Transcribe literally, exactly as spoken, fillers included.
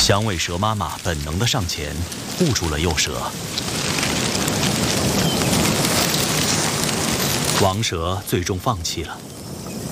响尾蛇妈妈本能地上前护住了幼蛇。王蛇最终放弃了。